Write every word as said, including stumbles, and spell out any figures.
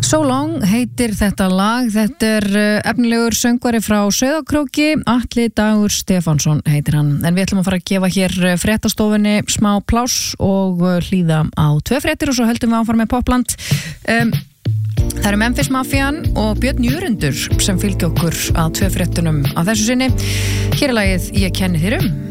So Long heitir þetta lag, þetta er efnilegur söngvari frá Sauðárkróki, Atli Dagur Stefánsson heitir hann. En við ætlum að fara að gefa hér fréttastofunni smá pláss og hlýða á tvö fréttir og svo höldum við áfram með Popland. Um, það eru Memphis Mafian og Björn Jörundur sem fylgja okkur að tvö fréttunum á þessu sinni. Hér er lagið Ég kenni þér um.